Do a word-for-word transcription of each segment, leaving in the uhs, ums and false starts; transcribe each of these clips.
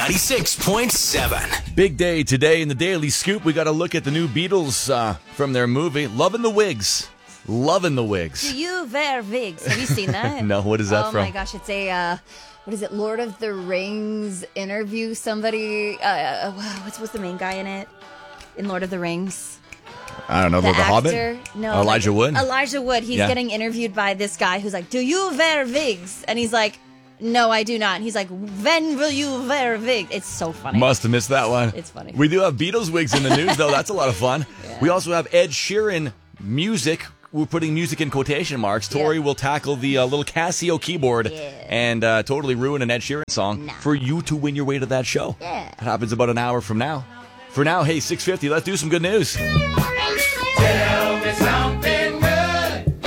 ninety-six point seven. Big day today in the Daily Scoop. We got to look at the new Beatles uh, from their movie, Lovin' the Wigs. Lovin' the Wigs. Do you wear wigs? Have you seen that? No, what is that oh from? Oh my gosh, it's a, uh, what is it, Lord of the Rings interview somebody, uh, what's, what's the main guy in it? In Lord of the Rings? I don't know, the, the, the actor, Hobbit? No, Elijah like, Wood? Elijah Wood. He's Yeah. getting interviewed by this guy who's like, do you wear wigs? And he's like, no, I do not. And he's like, when will you wear wigs? It's so funny. Must have missed that one. It's funny. We do have Beatles wigs in the news, though. That's a lot of fun. Yeah. We also have Ed Sheeran music. We're putting music in quotation marks. Tori Yeah. will tackle the uh, little Casio keyboard Yeah. and uh, totally ruin an Ed Sheeran song No. for you to win your way to that show. Yeah. That happens about an hour from now. For now, hey, six fifty, let's do some good news. Tell me something good.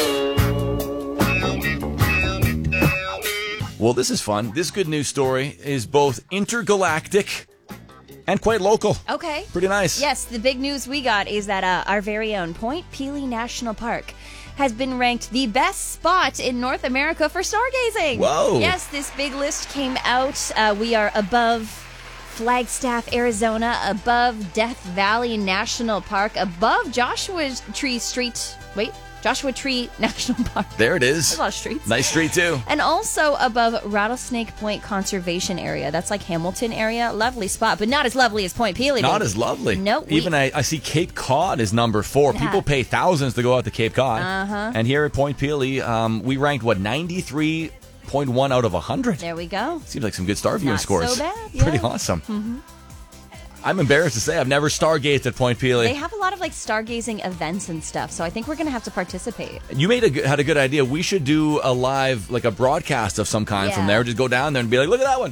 Well, this is fun. This good news story is both intergalactic and quite local. Okay. Pretty nice. Yes, the big news we got is that uh, our very own Point Pelee National Park has been ranked the best spot in North America for stargazing. Whoa. Yes, this big list came out. Uh, we are above Flagstaff, Arizona, above Death Valley National Park, above Joshua Tree Street. Wait, Joshua Tree National Park. There it There's is. a lot of streets. Nice street, too. And also above Rattlesnake Point Conservation Area. That's like Hamilton area. Lovely spot, but not as lovely as Point Pelee. Not baby. as lovely. No, we- Even I, I see Cape Cod is number four. Yeah. People pay thousands to go out to Cape Cod. Uh-huh. And here at Point Pelee, um, we ranked, what, ninety-three point one out of one hundred? There we go. Seems like some good star viewing Not scores. so bad, yeah. Pretty awesome. Mm-hmm. I'm embarrassed to say I've never stargazed at Point Pelee. They have a lot of like stargazing events and stuff, so I think we're going to have to participate. You made a good, had a good idea. We should do a live, like a broadcast of some kind from Yeah. there. Just go down there and be like, look at that one.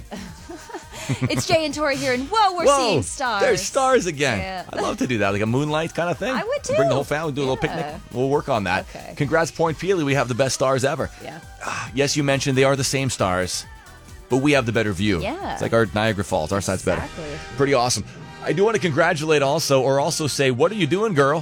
It's Jay and Tori here, and whoa, we're Whoa, seeing stars. there's stars again. Yeah. I'd love to do that, like a moonlight kind of thing. I would too. Bring the whole family, do a little Yeah. picnic. We'll work on that. Okay. Congrats, Point Pelee. We have the best stars ever. Yeah. Yes, you mentioned they are the same stars, but we have the better view. Yeah. It's like our Niagara Falls. Our side's better. Exactly. Pretty awesome. I do want to congratulate also, or also say, what are you doing, girl,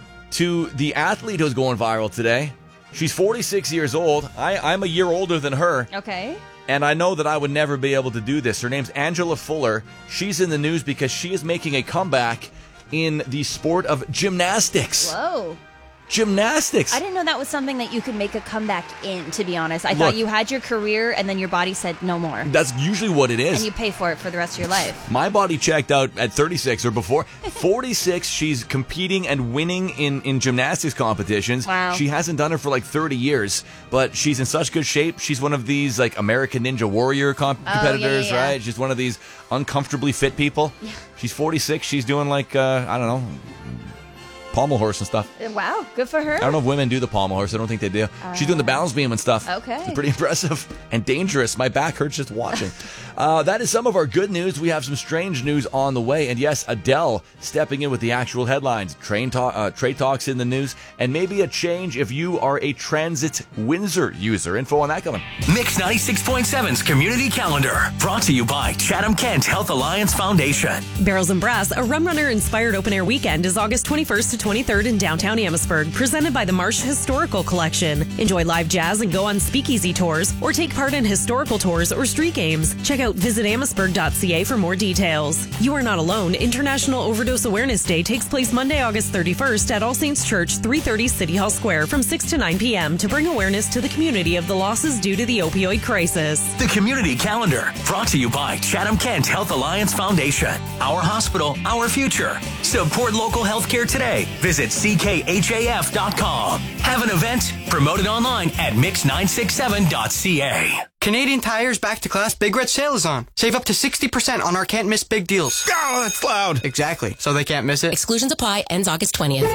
to the athlete who's going viral today. She's forty-six years old. I, I'm a year older than her. Okay. And I know that I would never be able to do this. Her name's Angela Fuller. She's in the news because she is making a comeback in the sport of gymnastics. Whoa. Gymnastics. I didn't know that was something that you could make a comeback in, to be honest. I Look. thought you had your career and then your body said no more. That's usually what it is. And you pay for it for the rest of your life. My body checked out at thirty-six or before. forty-six, she's competing and winning in, in gymnastics competitions. Wow. She hasn't done it for like thirty years, but she's in such good shape. She's one of these like American Ninja Warrior comp- Oh, yeah, competitors, yeah, yeah. right? She's one of these uncomfortably fit people. Yeah. She's forty-six. She's doing like, uh, I don't know, pommel horse and stuff. Wow, good for her. I don't know if women do the pommel horse. I don't think they do. She's doing the balance beam and stuff. Okay. It's pretty impressive and dangerous. My back hurts just watching. uh, that is some of our good news. We have some strange news on the way. And yes, Adele stepping in with the actual headlines. Train talk, uh, trade talks in the news. And maybe a change if you are a Transit Windsor user. Info on that coming. Mix ninety-six point seven's Community Calendar. Brought to you by Chatham-Kent Health Alliance Foundation. Barrels and Brass, a Rum Runner inspired open air weekend, is August twenty-first to twenty-third in downtown Amherstburg, presented by the Marsh Historical Collection. Enjoy live jazz and go on speakeasy tours, or take part in historical tours or street games. Check out visit amherstburg dot c a for more details. You are not alone. International Overdose Awareness Day takes place Monday, August thirty-first at All Saints Church, three thirty City Hall Square from six to nine p.m. to bring awareness to the community of the losses due to the opioid crisis. The Community Calendar. Brought to you by Chatham-Kent Health Alliance Foundation. Our hospital, our future. Support local healthcare today. Visit c k h a f dot com. Have an event? Promote it online at mix nine six seven dot c a. Canadian Tire's Back to Class Big Red Sale is on. Save up to sixty percent on our can't miss big deals. Oh, that's loud. Exactly. So they can't miss it. Exclusions apply. Ends August twentieth.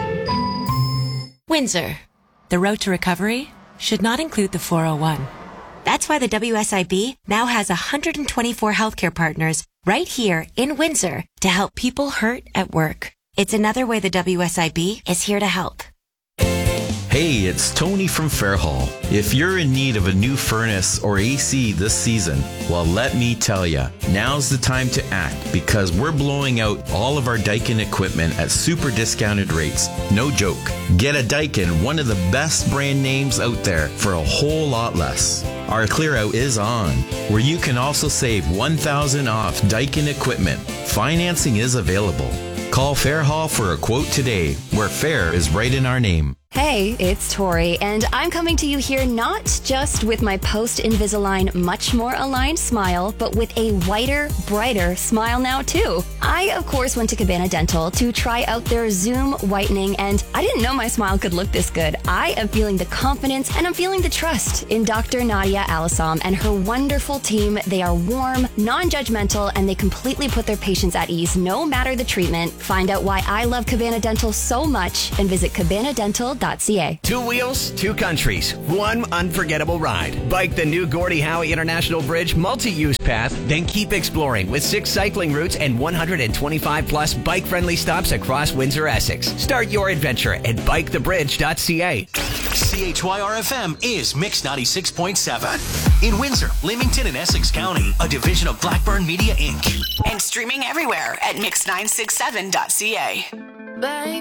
Windsor. The road to recovery should not include the four oh one. That's why the W S I B now has one hundred twenty-four healthcare partners right here in Windsor to help people hurt at work. It's another way the W S I B is here to help. Hey, it's Tony from Fairhall. If you're in need of a new furnace or A C this season, well, let me tell ya, now's the time to act because we're blowing out all of our Daikin equipment at super discounted rates. No joke. Get a Daikin, one of the best brand names out there, for a whole lot less. our clear out is on, where you can also save one thousand dollars off Daikin equipment. Financing is available. Call Fairhall for a quote today, where fair is right in our name. Hey, it's Tori, and I'm coming to you here not just with my post-Invisalign much more aligned smile, but with a whiter, brighter smile now too. I, of course, went to Cabana Dental to try out their Zoom whitening, and I didn't know my smile could look this good. I am feeling the confidence and I'm feeling the trust in Doctor Nadia Alisam and her wonderful team. They are warm, non-judgmental, and they completely put their patients at ease no matter the treatment. Find out why I love Cabana Dental so much and visit cabana dental dot c a. Two wheels, two countries, one unforgettable ride. Bike the new Gordie Howe International Bridge multi-use path, then keep exploring with six cycling routes and one hundred twenty-five plus bike-friendly stops across Windsor, Essex. Start your adventure at bike the bridge dot c a. C H Y R F M is Mix ninety-six point seven. In Windsor, Leamington, and Essex County, a division of Blackburn Media, Incorporated. And streaming everywhere at mix nine six seven dot c a. Baby.